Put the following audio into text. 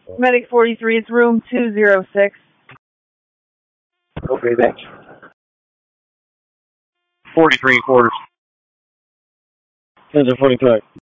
Medic 43, it's room 206. Okay, thanks. 43 quarters. 10-45.